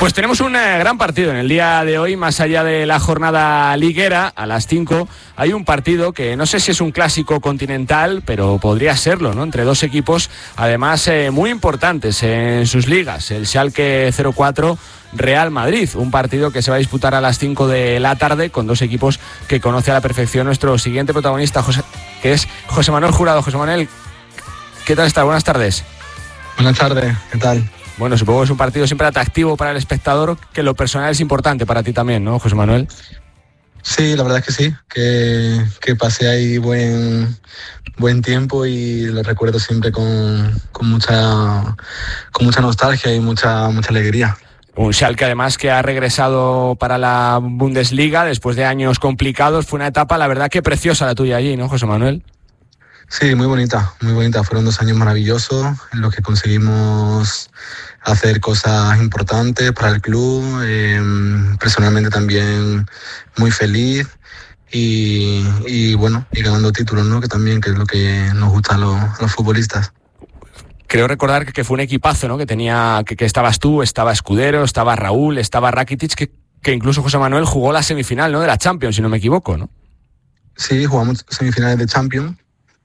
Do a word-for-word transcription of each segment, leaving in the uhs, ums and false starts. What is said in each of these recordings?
Pues tenemos un eh, gran partido en el día de hoy, más allá de la jornada liguera, a las cinco hay un partido que no sé si es un clásico continental, pero podría serlo, ¿no? Entre dos equipos, además eh, muy importantes en sus ligas, el Schalke cero cuatro Real Madrid, un partido que se va a disputar a las cinco de la tarde con dos equipos que conoce a la perfección nuestro siguiente protagonista, José, que es José Manuel Jurado. José Manuel, ¿qué tal está? Buenas tardes. Buenas tardes, ¿qué tal? Bueno, supongo que es un partido siempre atractivo para el espectador, que lo personal es importante para ti también, ¿no, José Manuel? Sí, la verdad es que sí, que, que pasé ahí buen, buen tiempo y lo recuerdo siempre con, con, mucha, con mucha nostalgia y mucha, mucha alegría. Un Schalke además que ha regresado para la Bundesliga después de años complicados. Fue una etapa, la verdad, que preciosa la tuya allí, ¿no, José Manuel? Sí, muy bonita, muy bonita. Fueron dos años maravillosos en los que conseguimos hacer cosas importantes para el club. Eh, personalmente también muy feliz y, y bueno, y ganando títulos, ¿no? Que también que es lo que nos gusta a los, a los futbolistas. Creo recordar que fue un equipazo, ¿no? Que tenía, que, que estabas tú, estaba Escudero, estaba Raúl, estaba Rakitic, que, que incluso José Manuel jugó la semifinal, ¿no? De la Champions, si no me equivoco, ¿no? Sí, jugamos semifinales de Champions.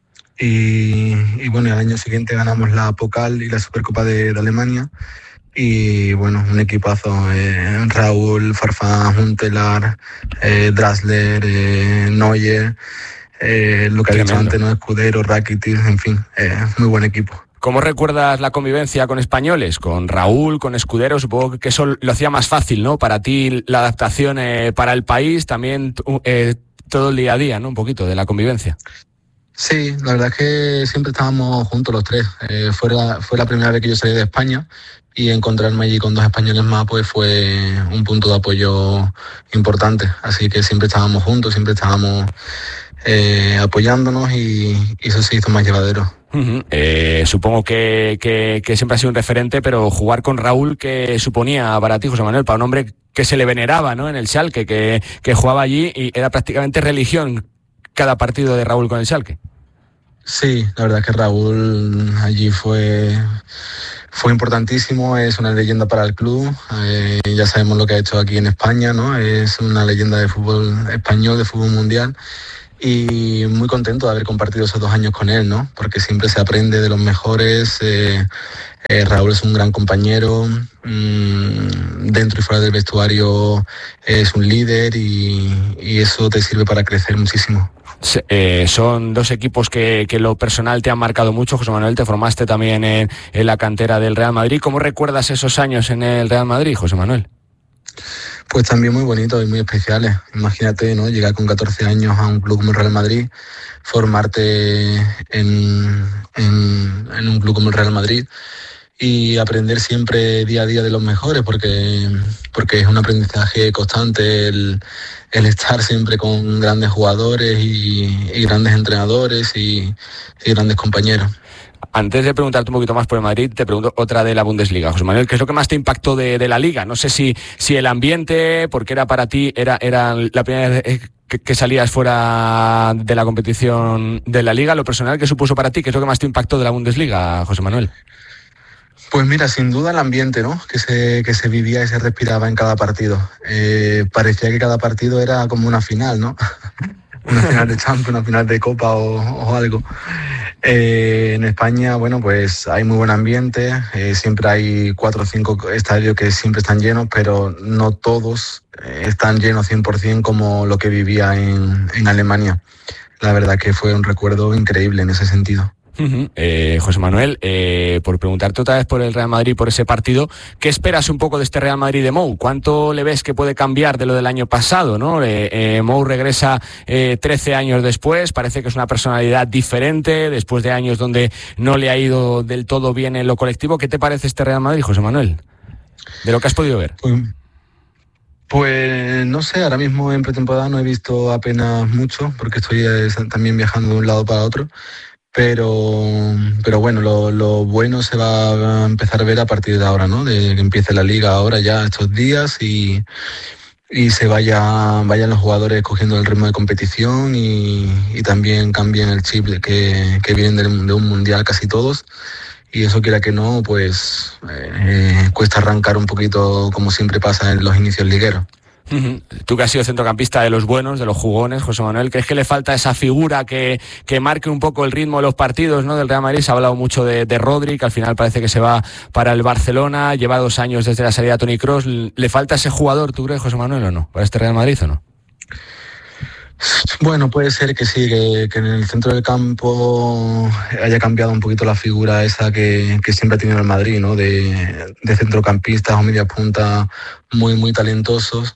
Y, y bueno, al año siguiente ganamos la Pokal y la Supercopa de, de Alemania. Y bueno, un equipazo. Eh, Raúl, Farfán, Huntelaar, eh, Drasler, eh, Neuer, eh, lo que había dicho antes, ¿no? Escudero, Rakitic, en fin, eh, muy buen equipo. ¿Cómo recuerdas la convivencia con españoles? Con Raúl, con Escudero, supongo que eso lo hacía más fácil, ¿no? Para ti la adaptación eh, para el país, también eh, todo el día a día, ¿no? Un poquito de la convivencia. Sí, la verdad es que siempre estábamos juntos los tres. Eh, fue, la, fue la primera vez que yo salí de España y encontrarme allí con dos españoles más pues fue un punto de apoyo importante. Así que siempre estábamos juntos, siempre estábamos eh, apoyándonos y, y eso se hizo más llevadero. Uh-huh. Eh, supongo que, que, que siempre ha sido un referente, pero jugar con Raúl, ¿qué suponía para ti, José Manuel? Para un hombre que se le veneraba, ¿no? En el Schalke, que, que jugaba allí y era prácticamente religión cada partido de Raúl con el Schalke. Sí, la verdad es que Raúl allí fue, fue importantísimo, es una leyenda para el club, eh, ya sabemos lo que ha hecho aquí en España, ¿no? Es una leyenda de fútbol español, de fútbol mundial, y muy contento de haber compartido esos dos años con él, ¿no? Porque siempre se aprende de los mejores. eh, eh, Raúl es un gran compañero, mmm, dentro y fuera del vestuario es un líder y, y eso te sirve para crecer muchísimo. Eh, son dos equipos que, que lo personal te han marcado mucho. José Manuel, te formaste también en, en la cantera del Real Madrid. ¿Cómo recuerdas esos años en el Real Madrid, José Manuel? Pues también muy bonitos y muy especiales. Imagínate, ¿no? Llegar con catorce años a un club como el Real Madrid, formarte en, en, en un club como el Real Madrid y aprender siempre día a día de los mejores, porque, porque es un aprendizaje constante el, el estar siempre con grandes jugadores y, y grandes entrenadores y, y grandes compañeros. Antes de preguntarte un poquito más por el Madrid, te pregunto otra de la Bundesliga. José Manuel, ¿qué es lo que más te impactó de, de la Liga? No sé si, si el ambiente, porque era para ti, era, era la primera vez que, que salías fuera de la competición de la Liga. Lo personal, ¿qué supuso para ti? ¿Qué es lo que más te impactó de la Bundesliga, José Manuel? Pues mira, sin duda el ambiente, ¿no? Que se, que se vivía y se respiraba en cada partido. Eh, parecía que cada partido era como una final, ¿no? Una final de Champions, una final de Copa o, o algo. Eh, en España, bueno, pues hay muy buen ambiente. Eh, siempre hay cuatro o cinco estadios que siempre están llenos, pero no todos eh, están llenos cien por ciento como lo que vivía en, en Alemania. La verdad que fue un recuerdo increíble en ese sentido. Uh-huh. Eh, José Manuel, eh, por preguntarte otra vez por el Real Madrid, por ese partido, ¿qué esperas un poco de este Real Madrid de Mou? ¿Cuánto le ves que puede cambiar de lo del año pasado, ¿no? Eh, eh, Mou regresa eh, trece años después, parece que es una personalidad diferente, después de años donde no le ha ido del todo bien en lo colectivo. ¿Qué te parece este Real Madrid, José Manuel? De lo que has podido ver. Pues, pues no sé, ahora mismo en pretemporada no he visto apenas mucho, porque estoy eh, también viajando de un lado para otro. Pero, pero bueno, lo, lo bueno se va a empezar a ver a partir de ahora, ¿no? De que empiece la liga ahora ya estos días y, y se vaya, vayan los jugadores cogiendo el ritmo de competición y, y también cambien el chip que, que vienen de, de un mundial casi todos y eso, quiera que no, pues eh, cuesta arrancar un poquito, como siempre pasa en los inicios ligueros. Uh-huh. Tú que has sido centrocampista de los buenos, de los jugones, José Manuel, ¿crees que le falta esa figura que, que marque un poco el ritmo de los partidos, ¿no?, del Real Madrid? Se ha hablado mucho de, de Rodri, que al final parece que se va para el Barcelona, lleva dos años desde la salida de Toni Kroos. ¿Le falta ese jugador, tú crees, José Manuel, o no, para este Real Madrid o no? Bueno, puede ser que sí, que, que en el centro del campo haya cambiado un poquito la figura esa que, que siempre ha tenido el Madrid, ¿no? De, de centrocampistas o media punta muy, muy talentosos,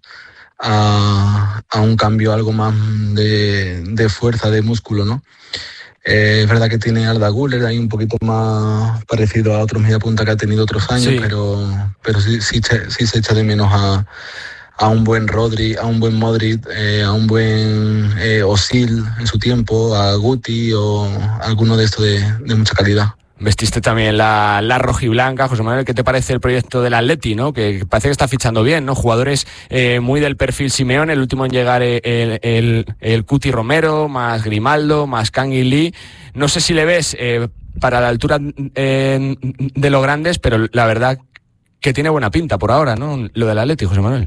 a, a un cambio algo más de, de fuerza, de músculo, ¿no? Eh, es verdad que tiene Arda Güler ahí un poquito más parecido a otros media punta que ha tenido otros años, sí. pero, pero sí, sí, sí se echa de menos a a un buen Rodri, a un buen Modric, eh, a un buen eh, Özil en su tiempo, a Guti o alguno de estos de, de mucha calidad. Vestiste también la, la rojiblanca, José Manuel. ¿Qué te parece el proyecto del Atleti, ¿no? Que parece que está fichando bien, ¿no? Jugadores eh, muy del perfil Simeone, el último en llegar el, el, el, el Cuti Romero, más Grimaldo, más Kangin Lee. No sé si le ves eh, para la altura eh, de los grandes, pero la verdad que tiene buena pinta por ahora, ¿no? Lo del Atleti, José Manuel.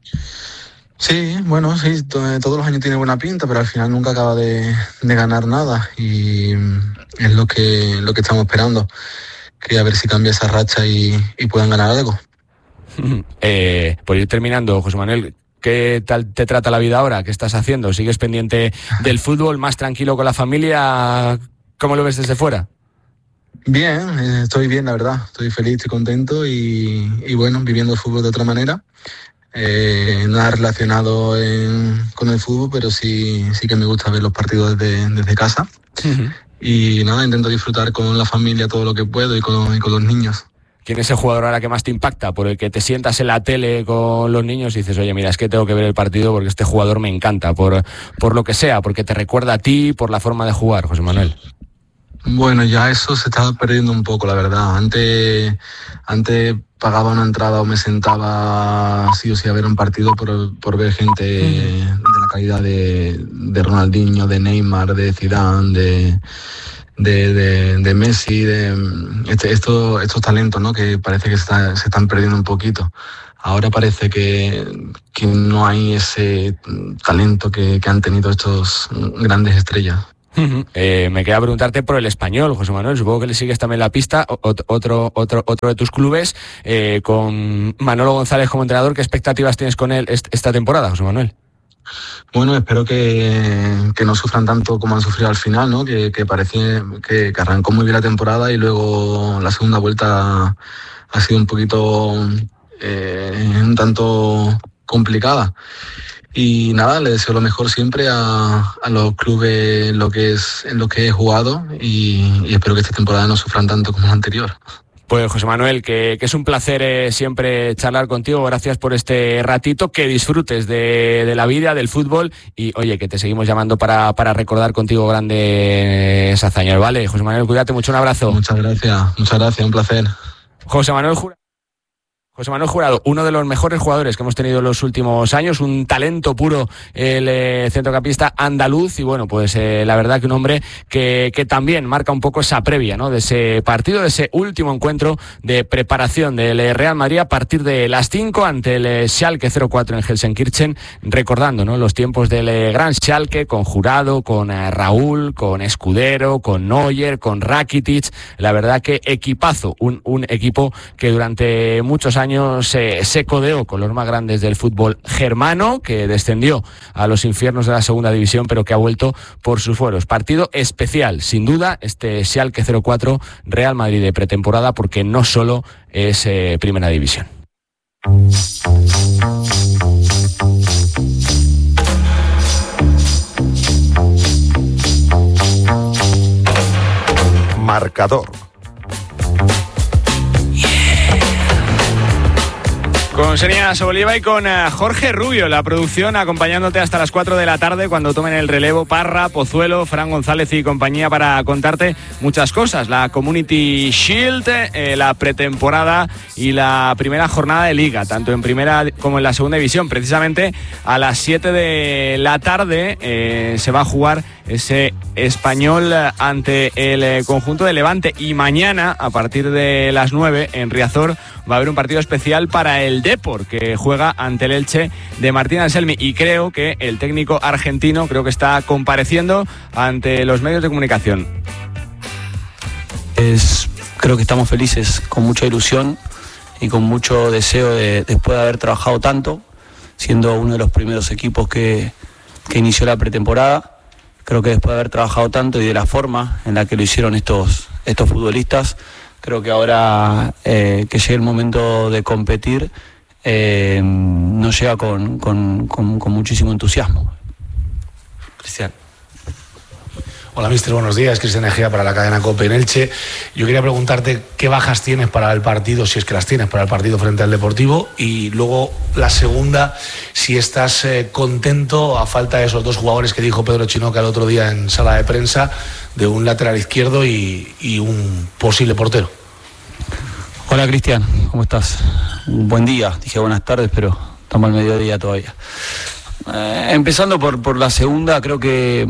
Sí, bueno, sí, to- todos los años tiene buena pinta, pero al final nunca acaba de, de ganar nada, y es lo que lo que estamos esperando, que a ver si cambia esa racha y, y puedan ganar algo. Eh, por ir terminando, José Manuel, ¿qué tal te trata la vida ahora? ¿Qué estás haciendo? ¿Sigues pendiente del fútbol, más tranquilo con la familia? ¿Cómo lo ves desde fuera? Bien, eh, estoy bien, la verdad, estoy feliz, estoy contento y, y bueno, viviendo el fútbol de otra manera. Eh, nada relacionado en, con el fútbol, pero sí, sí que me gusta ver los partidos desde, desde casa. Uh-huh. Y nada, intento disfrutar con la familia todo lo que puedo y con, y con los niños. ¿Quién es el jugador ahora que más te impacta? Por el que te sientas en la tele con los niños y dices, oye, mira, es que tengo que ver el partido porque este jugador me encanta, por, por lo que sea, porque te recuerda a ti, por la forma de jugar, José Manuel? Bueno, ya eso se está perdiendo un poco, la verdad. Antes, antes pagaba una entrada o me sentaba sí o sí a ver un partido por, por ver gente de la calidad de, de Ronaldinho, de Neymar, de Zidane, de, de, de, de Messi, de este, esto, estos talentos, ¿no?, que parece que se, está, se están perdiendo un poquito. Ahora parece que, que no hay ese talento que, que han tenido estos grandes estrellas. Uh-huh. Eh, me queda preguntarte por el Español, José Manuel. Supongo que le sigues también la pista. O, otro, otro, otro de tus clubes, eh, con Manolo González como entrenador. ¿Qué expectativas tienes con él est- esta temporada, José Manuel? Bueno, espero que, que no sufran tanto como han sufrido al final, ¿no? Que, que parece que, que arrancó muy bien la temporada y luego la segunda vuelta ha sido un poquito eh, un tanto complicada. Y nada, le deseo lo mejor siempre a, a los clubes en lo que es en lo que he jugado y, y espero que esta temporada no sufran tanto como la anterior. Pues José Manuel, que, que es un placer eh, siempre charlar contigo. Gracias por este ratito, que disfrutes de, de la vida, del fútbol y oye, que te seguimos llamando para, para recordar contigo grandes hazañas, ¿vale? José Manuel, cuídate mucho, un abrazo. Muchas gracias, muchas gracias, un placer. José Manuel Jurado. José Manuel Jurado, uno de los mejores jugadores que hemos tenido en los últimos años, un talento puro, el eh, centrocampista andaluz y bueno, pues eh, la verdad que un hombre que, que también marca un poco esa previa, ¿no?, de ese partido, de ese último encuentro de preparación del Real Madrid a partir de las cinco ante el Schalke cero cuatro en Gelsenkirchen, recordando, ¿no?, los tiempos del eh, gran Schalke con Jurado, con eh, Raúl, con Escudero, con Neuer, con Rakitic. La verdad que equipazo, un, un equipo que durante muchos años años eh, se codeó con los más grandes del fútbol germano, que descendió a los infiernos de la segunda división, pero que ha vuelto por sus fueros. Partido especial, sin duda, este Schalke cero cuatro Real Madrid de pretemporada, porque no solo es eh, primera división. Marcador. Con Xenia Sobolieva y con uh, Jorge Rubio, la producción, acompañándote hasta las cuatro de la tarde cuando tomen el relevo Parra, Pozuelo, Fran González y compañía para contarte muchas cosas. La Community Shield, eh, la pretemporada y la primera jornada de Liga, tanto en primera como en la segunda división. Precisamente a las siete de la tarde eh, se va a jugar ese Español ante el eh, conjunto de Levante, y mañana a partir de las nueve en Riazor va a haber un partido especial para el Depor, que juega ante el Elche de Martín Anselmi, y creo que el técnico argentino creo que está compareciendo ante los medios de comunicación. Es, creo que estamos felices, con mucha ilusión y con mucho deseo de, después de haber trabajado tanto, siendo uno de los primeros equipos que, que inició la pretemporada. Creo que después de haber trabajado tanto y de la forma en la que lo hicieron estos, estos futbolistas, creo que ahora eh, que llegue el momento de competir, eh, nos llega con, con, con, con muchísimo entusiasmo. Cristian. Hola, mister, buenos días. Cristian Egea para la cadena COPE en Elche. Yo quería preguntarte qué bajas tienes para el partido, si es que las tienes para el partido frente al Deportivo, y luego la segunda, si estás eh, contento a falta de esos dos jugadores que dijo Pedro Chinoca el otro día en sala de prensa, de un lateral izquierdo y, y un posible portero. Hola, Cristian, ¿cómo estás? Buen día, dije buenas tardes, pero estamos al mediodía todavía. Eh, empezando por, por la segunda, creo que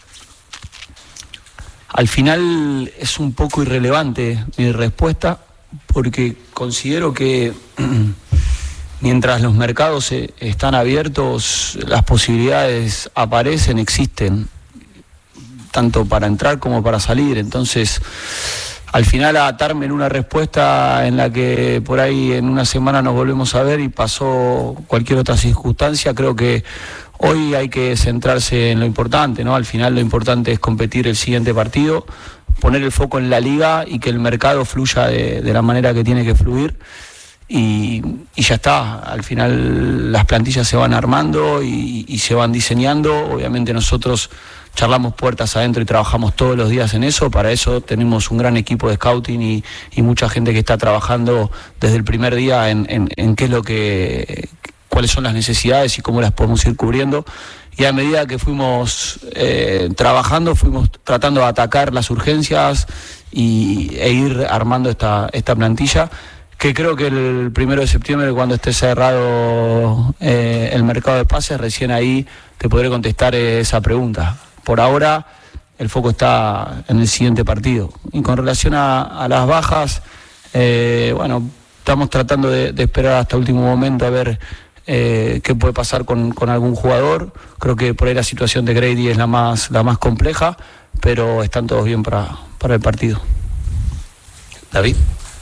al final es un poco irrelevante mi respuesta, porque considero que mientras los mercados están abiertos, las posibilidades aparecen, existen, tanto para entrar como para salir. Entonces, al final atarme en una respuesta en la que por ahí en una semana nos volvemos a ver y pasó cualquier otra circunstancia, creo que hoy hay que centrarse en lo importante, ¿no? Al final lo importante es competir el siguiente partido, poner el foco en la liga y que el mercado fluya de, de la manera que tiene que fluir, y, y ya está. Al final las plantillas se van armando y, y se van diseñando. Obviamente nosotros charlamos puertas adentro y trabajamos todos los días en eso. Para eso tenemos un gran equipo de scouting y, y mucha gente que está trabajando desde el primer día en, en, en qué es lo que... cuáles son las necesidades y cómo las podemos ir cubriendo, y a medida que fuimos eh, trabajando, fuimos tratando de atacar las urgencias y, e ir armando esta, esta plantilla, que creo que el primero de septiembre, cuando esté cerrado eh, el mercado de pases, recién ahí te podré contestar esa pregunta. Por ahora el foco está en el siguiente partido. Y con relación a, a las bajas, eh, bueno, estamos tratando de, de esperar hasta el último momento a ver Eh, qué puede pasar con, con algún jugador. Creo que por ahí la situación de Grady es la más, la más compleja, pero están todos bien para, para el partido. David.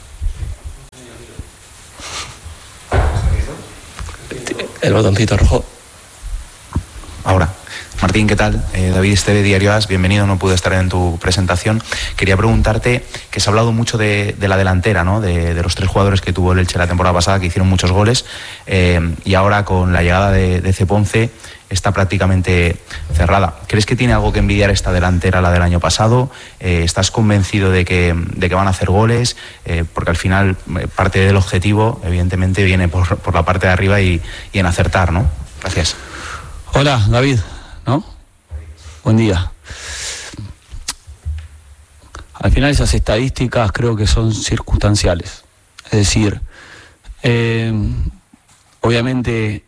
El botoncito rojo. Ahora. Martín, ¿qué tal? Eh, David Esteve, Diario As, bienvenido, no pude estar en tu presentación. Quería preguntarte, que se ha hablado mucho de, de la delantera, ¿no? De, de los tres jugadores que tuvo el Elche la temporada pasada, que hicieron muchos goles, eh, y ahora con la llegada de, de Ceponce está prácticamente cerrada. ¿Crees que tiene algo que envidiar esta delantera a la del año pasado? Eh, ¿Estás convencido de que, de que van a hacer goles? Eh, porque al final eh, parte del objetivo, evidentemente, viene por, por la parte de arriba y, y en acertar, ¿no? Gracias. Hola, David. ¿No? Buen día. Al final esas estadísticas creo que son circunstanciales. Es decir, eh, obviamente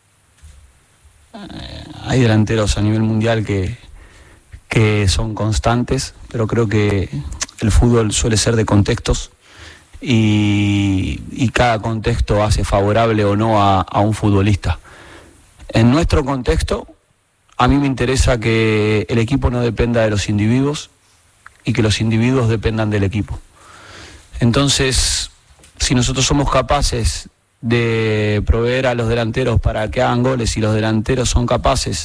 eh, hay delanteros a nivel mundial que, que son constantes, pero creo que el fútbol suele ser de contextos, y, y cada contexto hace favorable o no a, a un futbolista. En nuestro contexto, a mí me interesa que el equipo no dependa de los individuos y que los individuos dependan del equipo. Entonces, si nosotros somos capaces de proveer a los delanteros para que hagan goles, y los delanteros son capaces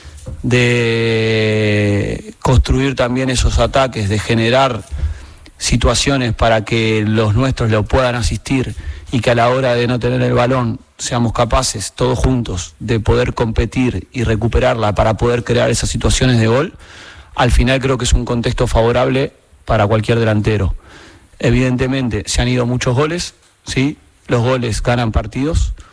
de construir también esos ataques, de generar situaciones para que los nuestros lo puedan asistir, y que a la hora de no tener el balón seamos capaces todos juntos de poder competir y recuperarla para poder crear esas situaciones de gol, al final creo que es un contexto favorable para cualquier delantero. Evidentemente se han ido muchos goles, ¿sí? Los goles ganan partidos,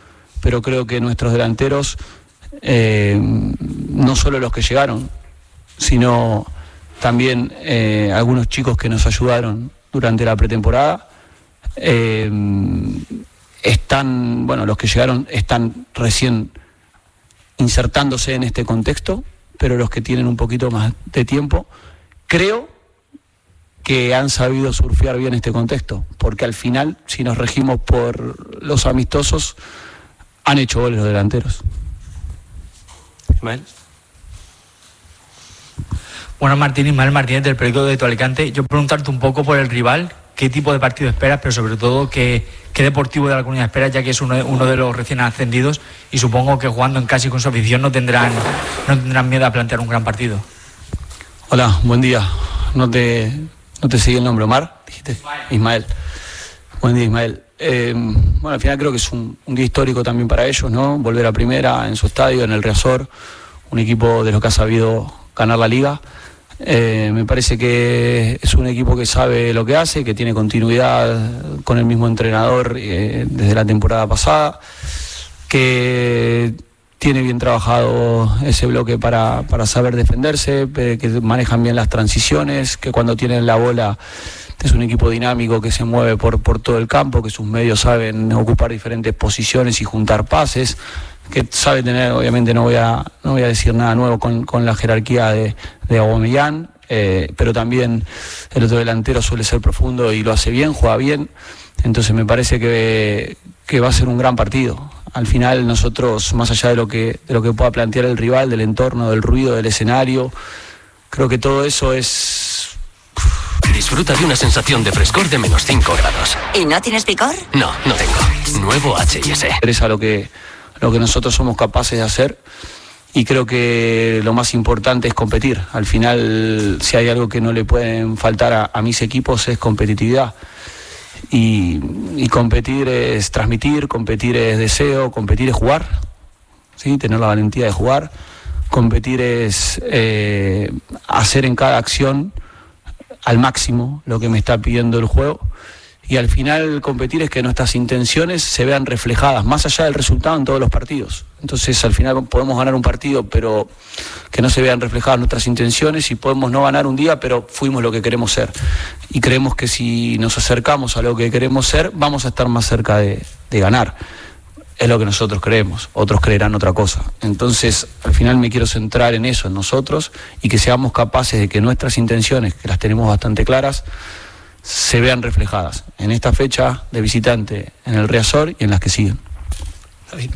pero creo que nuestros delanteros, eh, no solo los que llegaron, sino también eh, algunos chicos que nos ayudaron durante la pretemporada, eh, están, bueno, los que llegaron están recién insertándose en este contexto, pero los que tienen un poquito más de tiempo, creo que han sabido surfear bien este contexto, porque al final, si nos regimos por los amistosos, han hecho goles los delanteros. Ismael. Bueno, Martín, Ismael Martínez del Periódico de Tu Alicante. Yo preguntarte un poco por el rival, qué tipo de partido esperas, pero sobre todo qué, qué Deportivo de la Comunidad esperas, ya que es uno, uno de los recién ascendidos, y supongo que jugando en casa y con su afición no tendrán, no tendrán miedo a plantear un gran partido. Hola, buen día. No te, no te seguí el nombre, Omar, dijiste. Ismael. Ismael. Buen día, Ismael. Eh, bueno, al final creo que es un, un día histórico también para ellos, ¿no? Volver a primera en su estadio, en el Riazor, un equipo de los que ha sabido ganar la liga. Eh, me parece que es un equipo que sabe lo que hace, que tiene continuidad con el mismo entrenador eh, desde la temporada pasada, que tiene bien trabajado ese bloque para, para saber defenderse, que manejan bien las transiciones, que cuando tienen la bola es un equipo dinámico que se mueve por, por todo el campo, que sus medios saben ocupar diferentes posiciones y juntar pases, que sabe tener, obviamente no voy a no voy a decir nada nuevo con, con la jerarquía de, de Aubameyang, eh, pero también el otro delantero suele ser profundo y lo hace bien, juega bien, entonces me parece que, que va a ser un gran partido. Al final nosotros, más allá de lo que de lo que pueda plantear el rival, del entorno, del ruido, del escenario, creo que todo eso es... Disfruta de una sensación de frescor de menos cinco grados. ¿Y no tienes picor? No, no tengo. Nuevo H y S. Es a lo que lo que nosotros somos capaces de hacer, y creo que lo más importante es competir. Al final, si hay algo que no le pueden faltar a, a mis equipos, es competitividad, y, y competir es transmitir, competir es deseo, competir es jugar, ¿sí? Tener la valentía de jugar, competir es eh, hacer en cada acción al máximo lo que me está pidiendo el juego. Y al final competir es que nuestras intenciones se vean reflejadas, más allá del resultado, en todos los partidos. Entonces al final podemos ganar un partido, pero que no se vean reflejadas nuestras intenciones, y podemos no ganar un día, pero fuimos lo que queremos ser. Y creemos que si nos acercamos a lo que queremos ser, vamos a estar más cerca de, de ganar. Es lo que nosotros creemos, otros creerán otra cosa. Entonces al final me quiero centrar en eso, en nosotros, y que seamos capaces de que nuestras intenciones, que las tenemos bastante claras, se vean reflejadas en esta fecha de visitante en el Riazor y en las que siguen. David.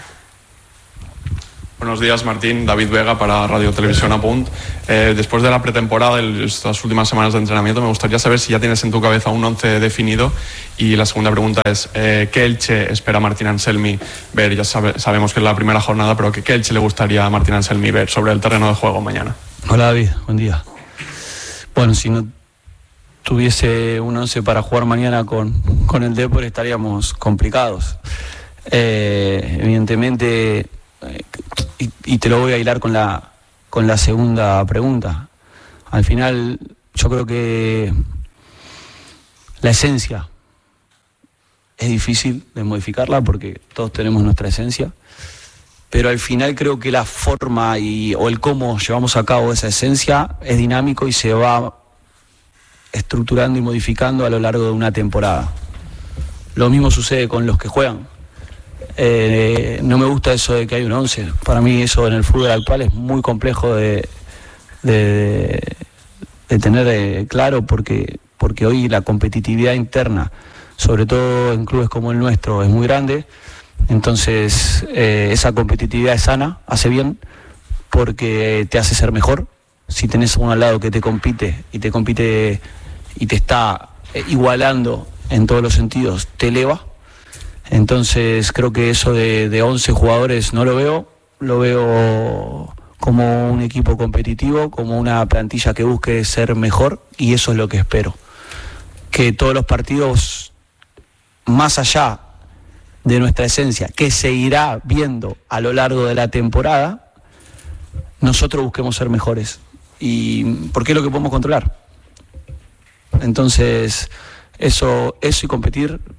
Buenos días, Martín. David Vega para Radio Televisión Apunt. Eh, después de la pretemporada y estas últimas semanas de entrenamiento, me gustaría saber si ya tienes en tu cabeza un once definido. Y la segunda pregunta es, eh, ¿qué Elche espera Martín Anselmi ver? Ya sabe, sabemos que es la primera jornada, pero ¿qué, qué Elche le gustaría a Martín Anselmi ver sobre el terreno de juego mañana? Hola, David. Buen día. Bueno, si no tuviese un once para jugar mañana con, con el Depor, estaríamos complicados. Eh, evidentemente, eh, y, y te lo voy a hilar con la, con la segunda pregunta. Al final, yo creo que la esencia es difícil de modificarla, porque todos tenemos nuestra esencia, pero al final creo que la forma y, o el cómo llevamos a cabo esa esencia es dinámico y se va estructurando y modificando a lo largo de una temporada. Lo mismo sucede con los que juegan. Eh, no me gusta eso de que hay un once. Para mí eso en el fútbol actual es muy complejo de, de, de tener eh, claro, porque, porque hoy la competitividad interna, sobre todo en clubes como el nuestro, es muy grande. Entonces eh, esa competitividad es sana, hace bien, porque te hace ser mejor. Si tenés uno al lado que te compite y te compite y te está igualando en todos los sentidos, te eleva. Entonces creo que eso de, de once jugadores no lo veo, lo veo como un equipo competitivo, como una plantilla que busque ser mejor, y eso es lo que espero. Que todos los partidos, más allá de nuestra esencia, que se irá viendo a lo largo de la temporada, nosotros busquemos ser mejores. Y porque es lo que podemos controlar. Entonces eso, eso y competir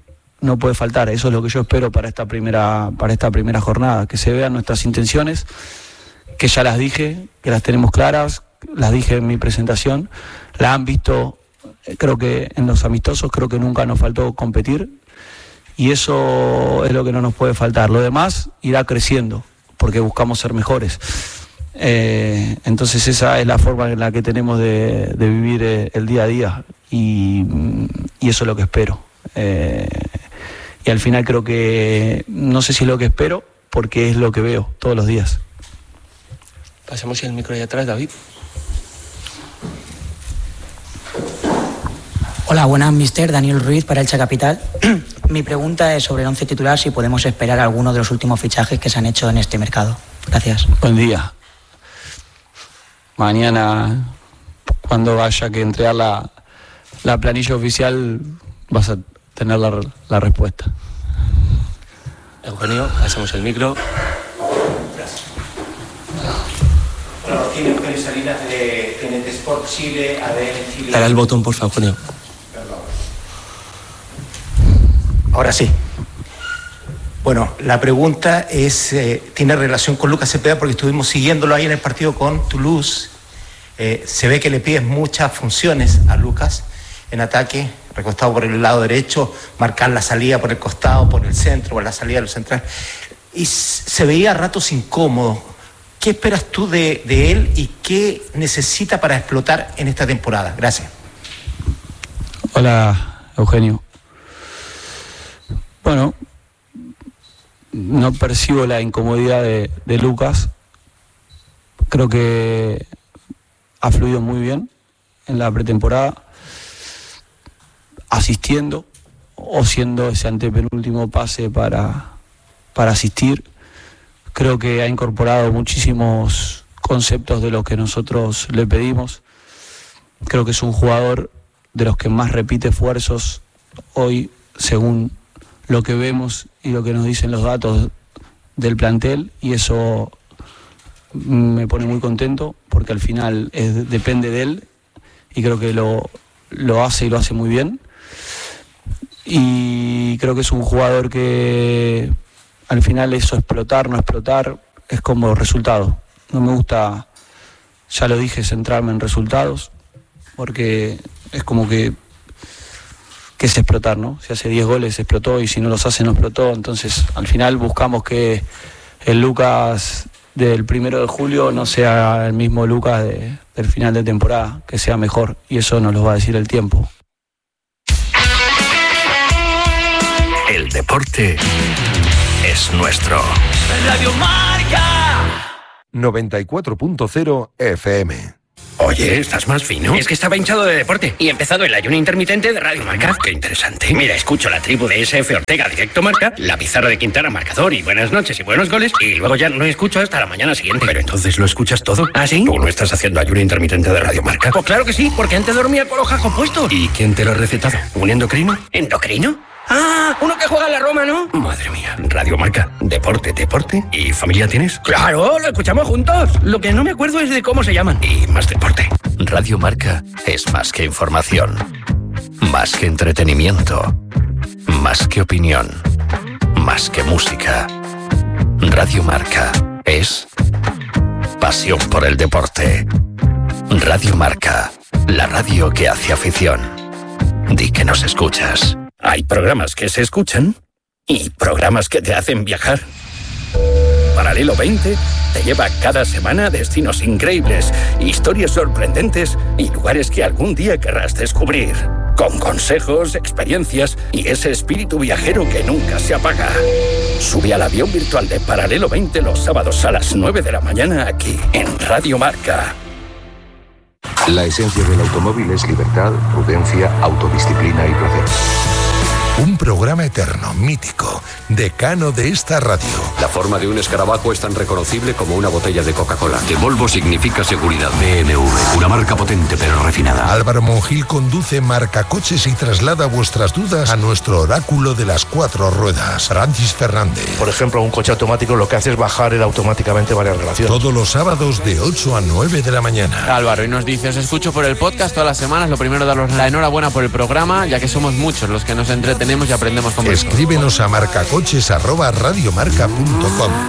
no puede faltar. Eso es lo que yo espero para esta primera, para esta primera jornada, que se vean nuestras intenciones, que ya las dije, que las tenemos claras, las dije en mi presentación, las han visto, creo que en los amistosos, creo que nunca nos faltó competir, y eso es lo que no nos puede faltar. Lo demás irá creciendo, porque buscamos ser mejores. Eh, entonces esa es la forma en la que tenemos de, de vivir eh, el día a día, y, y eso es lo que espero. Eh, y al final creo que, no sé si es lo que espero, porque es lo que veo todos los días. Pasamos el micro ahí atrás, David. Hola, buenas, mister Daniel Ruiz para Elche Capital. Mi pregunta es sobre el once titular, si podemos esperar alguno de los últimos fichajes que se han hecho en este mercado. Gracias. Buen día. Mañana, cuando vaya que entregar la, la planilla oficial, vas a tener la, la respuesta. Eugenio, pasamos el micro. Bueno, tiene Eugenio Salinas de T N T Sport Chile, A D N Chile. Dale el botón, por favor, Eugenio. Ahora sí. Bueno, la pregunta es, eh, tiene relación con Lucas Cepeda, porque estuvimos siguiéndolo ahí en el partido con Toulouse. Eh, se ve que le pides muchas funciones a Lucas en ataque, recostado por el lado derecho, marcar la salida por el costado, por el centro, o la salida del central. Y se veía a ratos incómodo. ¿Qué esperas tú de, de él y qué necesita para explotar en esta temporada? Gracias. Hola, Eugenio. Bueno, no percibo la incomodidad de, de Lucas. Creo que ha fluido muy bien en la pretemporada, asistiendo o siendo ese antepenúltimo pase para, para asistir. Creo que ha incorporado muchísimos conceptos de los que nosotros le pedimos. Creo que es un jugador de los que más repite esfuerzos hoy, según lo que vemos y lo que nos dicen los datos del plantel, y eso me pone muy contento, porque al final es, depende de él, y creo que lo, lo hace y lo hace muy bien. Y creo que es un jugador que al final eso, explotar, no explotar, es como resultado. No me gusta, ya lo dije, centrarme en resultados, porque es como que que es explotar, ¿no? Si hace diez goles explotó, y si no los hace no explotó. Entonces al final buscamos que el Lucas del primero de julio no sea el mismo Lucas de, del final de temporada, que sea mejor, y eso nos lo va a decir el tiempo. El deporte es nuestro. Radio Marca noventa y cuatro punto cero F M. Oye, ¿estás más fino? Es que estaba hinchado de deporte y he empezado el ayuno intermitente de Radio Marca. Qué interesante. Mira, escucho la tribu de S F Ortega Directo Marca, la pizarra de Quintana Marcador y buenas noches y buenos goles, y luego ya no escucho hasta la mañana siguiente. Pero entonces lo escuchas todo. ¿Ah, sí? ¿Tú no estás haciendo ayuno intermitente de Radio Marca? Pues claro que sí, porque antes dormía con los jajos puestos. ¿Y quién te lo ha recetado? ¿Un endocrino? ¿Endocrino? Ah, uno que juega en la Roma, ¿no? Madre mía. Radio Marca. Deporte, deporte. ¿Y familia tienes? Claro, lo escuchamos juntos. Lo que no me acuerdo es de cómo se llaman. Y más deporte. Radio Marca es más que información. Más que entretenimiento. Más que opinión. Más que música. Radio Marca es pasión por el deporte. Radio Marca. La radio que hace afición. Di que nos escuchas. Hay programas que se escuchan y programas que te hacen viajar. Paralelo veinte te lleva cada semana a destinos increíbles, historias sorprendentes y lugares que algún día querrás descubrir. Con consejos, experiencias y ese espíritu viajero que nunca se apaga. Sube al avión virtual de Paralelo veinte los sábados a las nueve de la mañana aquí en Radio Marca. La esencia del automóvil es libertad, prudencia, autodisciplina y placer. Un programa eterno, mítico, decano de esta radio. La forma de un escarabajo es tan reconocible como una botella de Coca-Cola. De Volvo significa seguridad. B M W, una marca potente pero refinada. Álvaro Monjil conduce Marcacoches y traslada vuestras dudas a nuestro oráculo de las cuatro ruedas, Francis Fernández. Por ejemplo, un coche automático lo que hace es bajar él automáticamente varias relaciones. Todos los sábados de ocho a nueve de la mañana. Álvaro, y nos dice, os escucho por el podcast todas las semanas. Lo primero, daros la enhorabuena por el programa, ya que somos muchos los que nos entretenemos tenemos y aprendemos con vosotros. Escríbenos a marcacoches arroba radiomarca punto com.